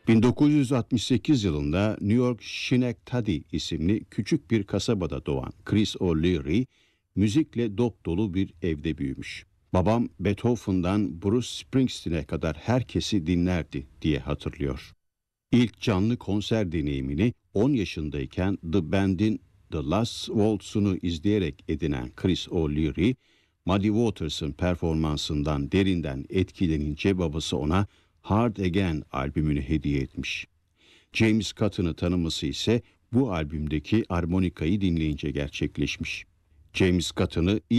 1968 yılında New York Schenectady isimli küçük bir kasabada doğan Chris O'Leary, müzikle dop dolu bir evde büyümüş. Babam Beethoven'dan Bruce Springsteen'e kadar herkesi dinlerdi diye hatırlıyor. İlk canlı konser deneyimini 10 yaşındayken The Band'in The Last Waltz'unu izleyerek edinen Chris O'Leary, Muddy Waters'ın performansından derinden etkilenince babası ona Hard Again albümünü hediye etmiş. James Cotton'ı tanıması ise bu albümdeki armonikayı dinleyince gerçekleşmiş. James Cotton'ı